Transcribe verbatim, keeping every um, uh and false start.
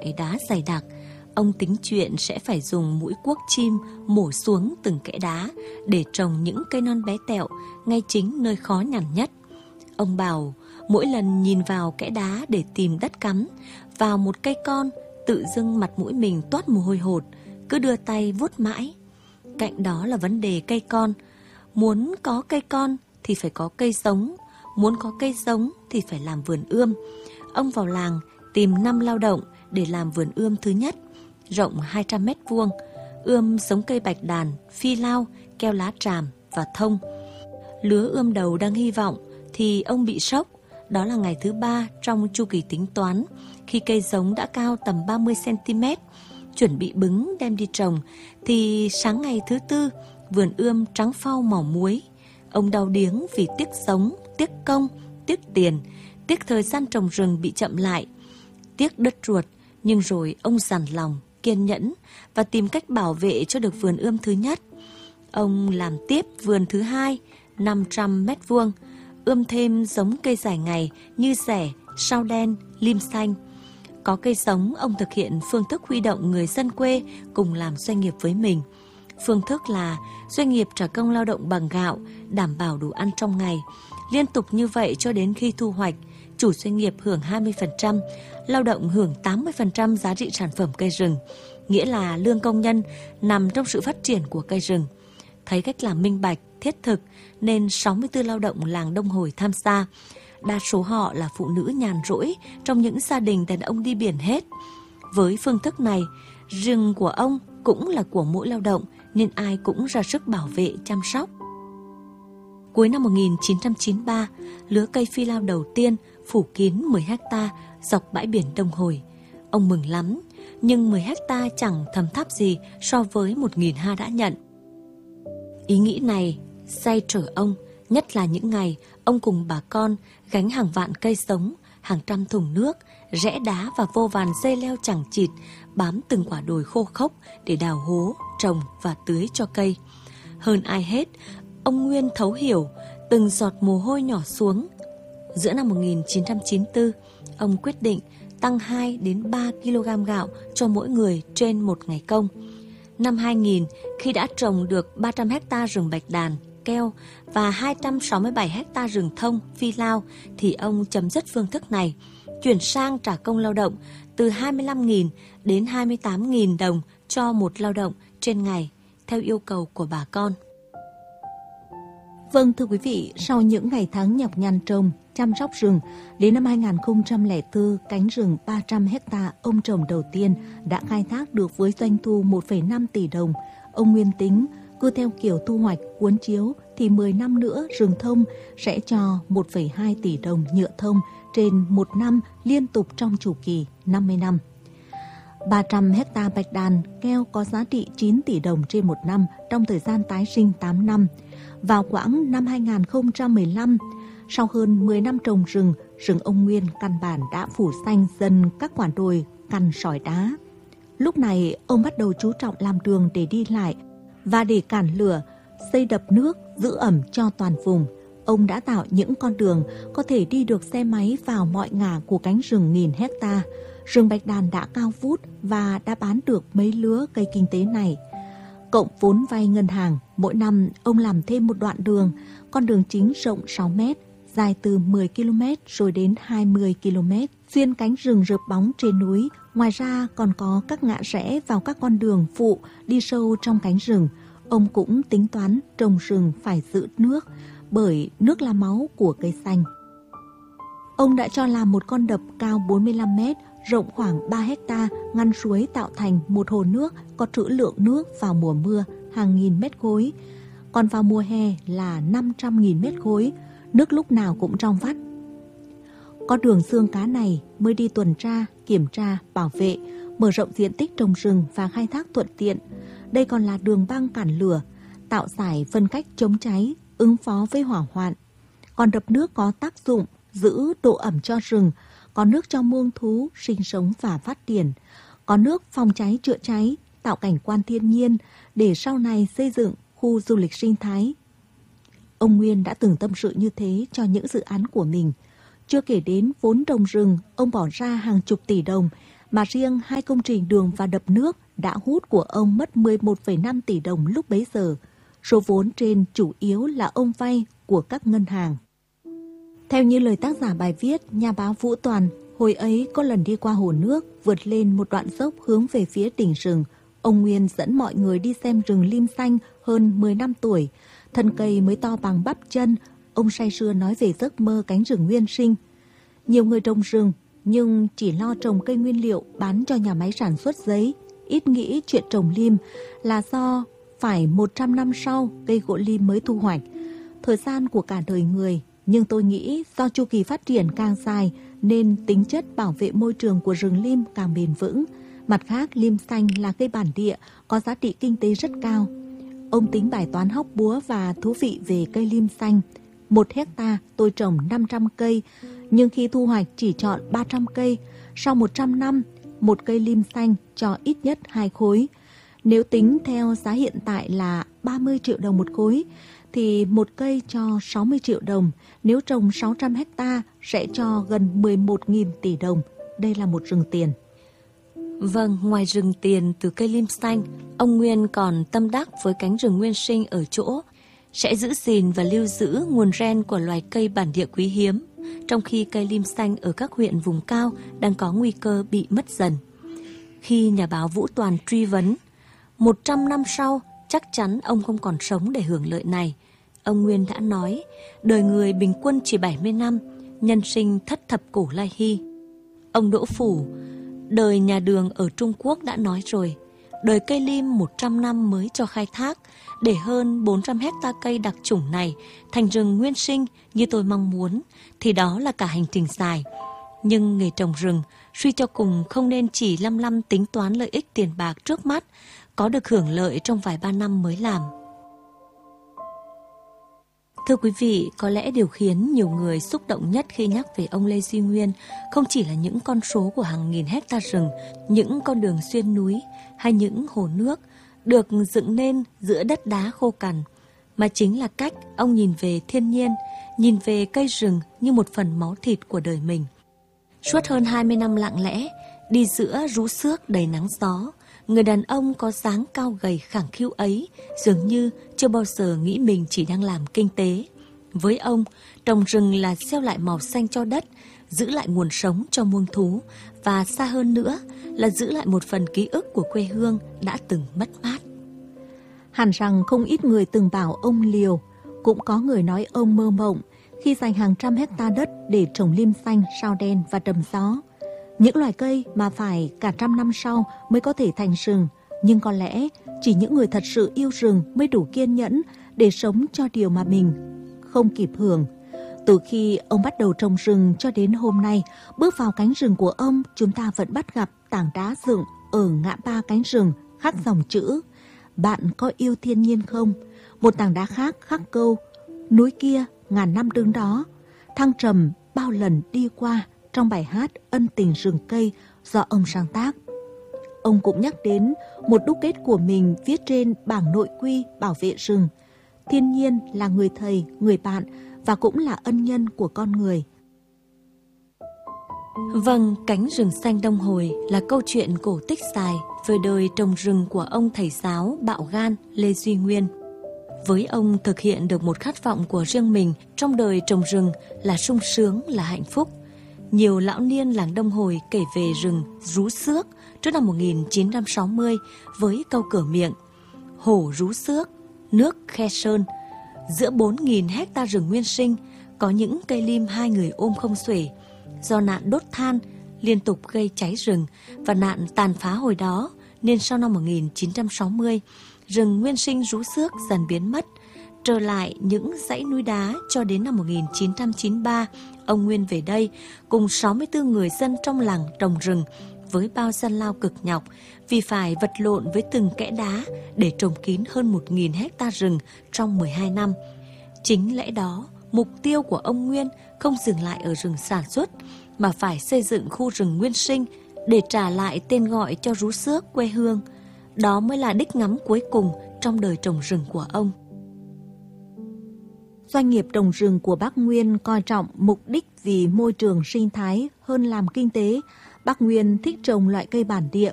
loại đá dày đặc. Ông tính chuyện sẽ phải dùng mũi cuốc chim mổ xuống từng kẽ đá để trồng những cây non bé tẹo ngay chính nơi khó nhằn nhất. Ông bảo mỗi lần nhìn vào kẽ đá để tìm đất cắm vào một cây con, tự dưng mặt mũi mình toát mồ hôi hột, cứ đưa tay vuốt mãi. Cạnh đó là vấn đề cây con. Muốn có cây con thì phải có cây giống, muốn có cây giống thì phải làm vườn ươm. Ông vào làng tìm năm lao động để làm vườn ươm thứ nhất, rộng hai trăm mét vuông, ươm giống cây bạch đàn, phi lao, keo lá tràm và thông. Lứa ươm đầu đang hy vọng thì ông bị sốc. Đó là ngày thứ ba trong chu kỳ tính toán, khi cây giống đã cao tầm ba mươi xăng ti mét, chuẩn bị bứng đem đi trồng, thì sáng ngày thứ tư, vườn ươm trắng phau màu muối. Ông đau điếng vì tiếc giống, tiếc công, tiếc tiền, tiếc thời gian trồng rừng bị chậm lại, tiếc đất ruột. Nhưng rồi ông dằn lòng, kiên nhẫn và tìm cách bảo vệ cho được vườn ươm thứ nhất. Ông làm tiếp vườn thứ hai, năm trăm mét vuông, ươm thêm giống cây dài ngày như rẻ, sao đen, lim xanh. Có cây giống, ông thực hiện phương thức huy động người dân quê cùng làm doanh nghiệp với mình. Phương thức là doanh nghiệp trả công lao động bằng gạo, đảm bảo đủ ăn trong ngày. Liên tục như vậy cho đến khi thu hoạch, chủ doanh nghiệp hưởng hai mươi phần trăm, lao động hưởng tám mươi phần trăm giá trị sản phẩm cây rừng, nghĩa là lương công nhân nằm trong sự phát triển của cây rừng. Thấy cách làm minh bạch, thiết thực nên sáu mươi tư lao động làng Đông Hồi tham gia. Đa số họ là phụ nữ nhàn rỗi trong những gia đình đàn ông đi biển hết. Với phương thức này, rừng của ông cũng là của mỗi lao động nên ai cũng ra sức bảo vệ, chăm sóc. Cuối năm một nghìn chín trăm chín mươi ba, lứa cây phi lao đầu tiên phủ kín mười héc ta dọc bãi biển Đông Hồi. Ông mừng lắm, nhưng mười héc ta chẳng thấm tháp gì so với một nghìn ha đã nhận. Ý nghĩ này say trở ông, nhất là những ngày ông cùng bà con gánh hàng vạn cây sống, hàng trăm thùng nước, rẽ đá và vô vàn dây leo chẳng chịt bám từng quả đồi khô khốc để đào hố, trồng và tưới cho cây. Hơn ai hết, ông Nguyên thấu hiểu từng giọt mồ hôi nhỏ xuống. Giữa năm một nghìn chín trăm chín mươi tư, ông quyết định tăng hai đến ba ki lô gam gạo cho mỗi người trên một ngày công. Năm hai nghìn, khi đã trồng được ba trăm héc ta rừng bạch đàn, keo và hai trăm sáu mươi bảy héc ta rừng thông, phi lao, thì ông chấm dứt phương thức này, chuyển sang trả công lao động từ hai mươi lăm nghìn đến hai mươi tám nghìn đồng cho một lao động trên ngày, theo yêu cầu của bà con. Vâng, thưa quý vị, sau những ngày tháng nhọc nhằn trồng, chăm sóc rừng, đến năm hai nghìn không trăm lẻ bốn, cánh rừng ba trăm héc ta ông trồng đầu tiên đã khai thác được với doanh thu một phẩy năm tỷ đồng. Ông Nguyên tính, cứ theo kiểu thu hoạch cuốn chiếu thì mười năm nữa rừng thông sẽ cho một phẩy hai tỷ đồng nhựa thông trên một năm liên tục trong chu kỳ năm mươi năm. ba trăm héc ta bạch đàn keo có giá trị chín tỷ đồng trên một năm trong thời gian tái sinh tám năm. Vào quãng năm hai nghìn không trăm mười lăm, sau hơn mười năm trồng rừng, rừng ông Nguyên căn bản đã phủ xanh dần các quả đồi cằn sỏi đá. Lúc này, ông bắt đầu chú trọng làm đường để đi lại và để cản lửa, xây đập nước, giữ ẩm cho toàn vùng. Ông đã tạo những con đường có thể đi được xe máy vào mọi ngả của cánh rừng nghìn héc ta. Rừng bạch đàn đã cao vút và đã bán được mấy lứa cây kinh tế này. Cộng vốn vay ngân hàng, mỗi năm ông làm thêm một đoạn đường, con đường chính rộng sáu mét, dài từ mười ki lô mét rồi đến hai mươi ki lô mét, xuyên cánh rừng rợp bóng trên núi. Ngoài ra còn có các ngã rẽ vào các con đường phụ đi sâu trong cánh rừng. Ông cũng tính toán trồng rừng phải giữ nước, bởi nước là máu của cây xanh. Ông đã cho làm một con đập cao bốn mươi lăm mét, rộng khoảng ba héc ta, ngăn suối tạo thành một hồ nước có trữ lượng nước vào mùa mưa hàng nghìn mét khối, còn vào mùa hè là năm trăm nghìn mét khối, nước lúc nào cũng trong vắt. Có đường xương cá này mới đi tuần tra, kiểm tra, bảo vệ, mở rộng diện tích trồng rừng và khai thác thuận tiện. Đây còn là đường băng cản lửa, tạo giải phân cách chống cháy, ứng phó với hỏa hoạn. Còn đập nước có tác dụng giữ độ ẩm cho rừng, có nước cho muông thú sinh sống và phát triển, có nước phòng cháy chữa cháy, tạo cảnh quan thiên nhiên để sau này xây dựng khu du lịch sinh thái. Ông Nguyên đã từng tâm sự như thế cho những dự án của mình. Chưa kể đến vốn trồng rừng, ông bỏ ra hàng chục tỷ đồng mà riêng hai công trình đường và đập nước đã hút của ông mất mười một phẩy năm tỷ đồng lúc bấy giờ. Số vốn trên chủ yếu là ông vay của các ngân hàng. Theo như lời tác giả bài viết, nhà báo Vũ Toàn hồi ấy có lần đi qua hồ nước, vượt lên một đoạn dốc hướng về phía đỉnh rừng. Ông Nguyên dẫn mọi người đi xem rừng lim xanh hơn mười năm tuổi. Thân cây mới to bằng bắp chân, ông say sưa nói về giấc mơ cánh rừng nguyên sinh. Nhiều người trồng rừng, nhưng chỉ lo trồng cây nguyên liệu bán cho nhà máy sản xuất giấy, ít nghĩ chuyện trồng lim là do phải một trăm năm sau cây gỗ lim mới thu hoạch. Thời gian của cả đời người, nhưng tôi nghĩ do chu kỳ phát triển càng dài nên tính chất bảo vệ môi trường của rừng lim càng bền vững. Mặt khác, lim xanh là cây bản địa, có giá trị kinh tế rất cao. Ông tính bài toán hóc búa và thú vị về cây lim xanh. Một hecta tôi trồng năm trăm cây, nhưng khi thu hoạch chỉ chọn ba trăm cây. Sau một trăm năm, một cây lim xanh cho ít nhất hai khối. Nếu tính theo giá hiện tại là ba mươi triệu đồng một khối, thì một cây cho sáu mươi triệu đồng. Nếu trồng sáu trăm hecta sẽ cho gần mười một nghìn tỷ đồng. Đây là một rừng tiền. Vâng, ngoài rừng tiền từ cây lim xanh, ông Nguyên còn tâm đắc với cánh rừng nguyên sinh ở chỗ sẽ giữ gìn và lưu giữ nguồn gen của loài cây bản địa quý hiếm, trong khi cây lim xanh ở các huyện vùng cao đang có nguy cơ bị mất dần. Khi nhà báo Vũ Toàn truy vấn, một trăm năm sau chắc chắn ông không còn sống để hưởng lợi này, ông Nguyên đã nói, đời người bình quân chỉ bảy mươi năm, nhân sinh thất thập cổ lai hy. Ông Đỗ Phủ, đời nhà Đường ở Trung Quốc đã nói rồi, đời cây lim một trăm năm mới cho khai thác, để hơn bốn trăm hecta cây đặc chủng này thành rừng nguyên sinh như tôi mong muốn, thì đó là cả hành trình dài. Nhưng nghề trồng rừng, suy cho cùng không nên chỉ lăm lăm tính toán lợi ích tiền bạc trước mắt, có được hưởng lợi trong vài ba năm mới làm. Thưa quý vị, có lẽ điều khiến nhiều người xúc động nhất khi nhắc về ông Lê Duy Nguyên không chỉ là những con số của hàng nghìn hecta rừng, những con đường xuyên núi hay những hồ nước được dựng nên giữa đất đá khô cằn, mà chính là cách ông nhìn về thiên nhiên, nhìn về cây rừng như một phần máu thịt của đời mình. Suốt hơn hai mươi năm lặng lẽ, đi giữa rú xước đầy nắng gió, người đàn ông có dáng cao gầy khẳng khiu ấy dường như chưa bao giờ nghĩ mình chỉ đang làm kinh tế. Với ông, trồng rừng là gieo lại màu xanh cho đất, giữ lại nguồn sống cho muông thú, và xa hơn nữa là giữ lại một phần ký ức của quê hương đã từng mất mát. Hẳn rằng không ít người từng bảo ông liều, cũng có người nói ông mơ mộng khi dành hàng trăm hecta đất để trồng lim xanh, sao đen và đầm gió. Những loài cây mà phải cả trăm năm sau mới có thể thành rừng, nhưng có lẽ chỉ những người thật sự yêu rừng mới đủ kiên nhẫn để sống cho điều mà mình không kịp hưởng. Từ khi ông bắt đầu trồng rừng cho đến hôm nay, bước vào cánh rừng của ông, chúng ta vẫn bắt gặp tảng đá dựng ở ngã ba cánh rừng khắc dòng chữ: bạn có yêu thiên nhiên không? Một tảng đá khác khắc câu: núi kia ngàn năm đứng đó, thăng trầm bao lần đi qua, trong bài hát Ân tình rừng cây do ông sáng tác. Ông cũng nhắc đến một đúc kết của mình viết trên bảng nội quy bảo vệ rừng: thiên nhiên là người thầy, người bạn và cũng là ân nhân của con người. Vâng, cánh rừng xanh Đông Hồi là câu chuyện cổ tích dài về đời trồng rừng của ông thầy giáo bạo gan Lê Duy Nguyên. Với ông, thực hiện được một khát vọng của riêng mình trong đời trồng rừng là sung sướng, là hạnh phúc. Nhiều lão niên làng Đông Hồi kể về rừng rú xước trước năm một nghìn chín trăm sáu mươi với câu cửa miệng: hổ rú xước, nước khe sơn. Giữa bốn nghìn hecta rừng nguyên sinh, có những cây lim hai người ôm không xuể. Do nạn đốt than liên tục gây cháy rừng và nạn tàn phá hồi đó, nên sau năm một nghìn chín trăm sáu mươi, rừng nguyên sinh rú xước dần biến mất, trở lại những dãy núi đá cho đến năm một nghìn chín trăm chín mươi ba, ông Nguyên về đây cùng sáu mươi tư người dân trong làng trồng rừng với bao gian lao cực nhọc vì phải vật lộn với từng kẽ đá để trồng kín hơn một nghìn hecta rừng trong mười hai năm. Chính lẽ đó, mục tiêu của ông Nguyên không dừng lại ở rừng sản xuất mà phải xây dựng khu rừng nguyên sinh để trả lại tên gọi cho rú xước quê hương. Đó mới là đích ngắm cuối cùng trong đời trồng rừng của ông. Doanh nghiệp trồng rừng của Bác Nguyên coi trọng mục đích vì môi trường sinh thái hơn làm kinh tế, Bác Nguyên thích trồng loại cây bản địa